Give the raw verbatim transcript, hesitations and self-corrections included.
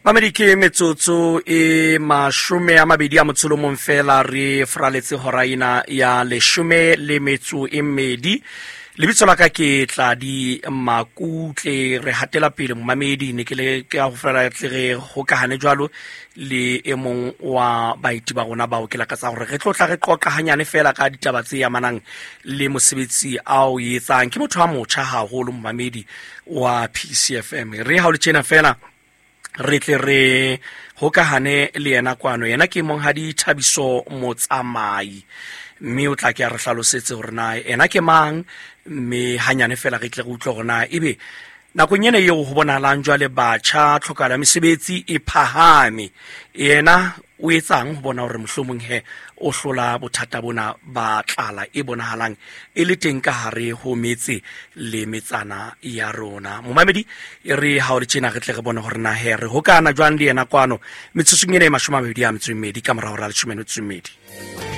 Mamerike metsotso e mashume a mabedi a motsolo monfela re fraletse horaina ya leshume le metso e mmedi. Lebitso la ka ke Tladi Makutle. Re hatela pele momamedi ne ke le ka go fela re hokahane jwalo le e mong wa baiti ba rona ba o ke la ka tsa gore re tlotla re qoqa hanyane fela ka ditaba tse ya manang le mosebetsi a o yetsang ke motho a motjha haholo momamedi wa P C F M. Re ha o le tjena fela re tle re hokahane le yena kwano yena ke monghadi Thabiso Motsamai, mme o tla ke a re hlalosetse hore na ena ke mang, mme hanyane fela re tle go utlwa hore na ebe nakong ena eo ho bonahalang jwale batjha tlhokala mesebetsi e phahame, yena o etsang ho bona hore mohlomong he o hlola bothata bona ba tlala e bonahalang e le teng ka hare ho metse le metsana ya rona. Momamedi e re ha o le tjena re tle re bona hore na he re hokana jwang le yena kwano metsotsong ena e mashome a mabedi a metso e mmedi ka morao ra le tjhumeno tse mmedi.